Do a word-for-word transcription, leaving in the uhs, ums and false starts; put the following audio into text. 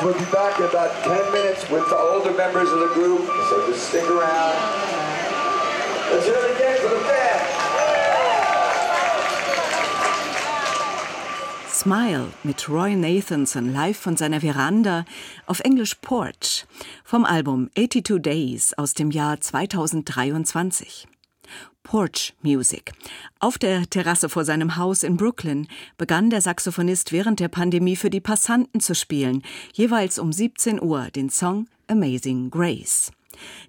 We'll be back in about ten minutes with the older members of the group, so just stick around. Let's hear it again for the band. Smile mit Roy Nathanson live von seiner Veranda, auf Englisch Porch, vom Album eighty-two Days aus dem Jahr zweitausenddreiundzwanzig. Porch Music. Auf der Terrasse vor seinem Haus in Brooklyn begann der Saxophonist während der Pandemie für die Passanten zu spielen, jeweils um siebzehn Uhr den Song Amazing Grace.